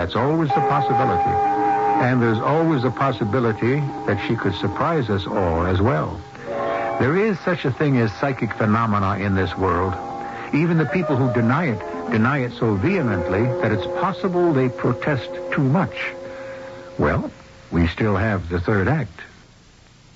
That's always a possibility. And there's always a possibility that she could surprise us all as well. There is such a thing as psychic phenomena in this world. Even the people who deny it so vehemently that it's possible they protest too much. Well, we still have the third act.